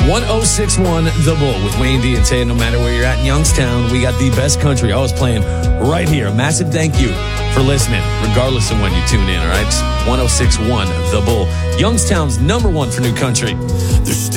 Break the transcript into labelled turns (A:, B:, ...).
A: 1061 The Bull with Wayne D and Tay. No matter where you're at in Youngstown, we got the best country always playing right here. A massive thank you for listening, regardless of when you tune in, all right? 1061 The Bull, Youngstown's #1 for new country.